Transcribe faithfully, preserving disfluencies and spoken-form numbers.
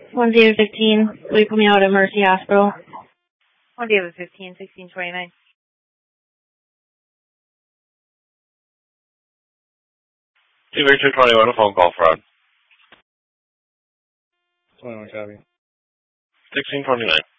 One David fifteen. Will you put me out at Mercy Hospital? One David fifteen, sixteen twenty-nine. Two Victor twenty-one, a phone call fraud. twenty-one copy. sixteen twenty-nine.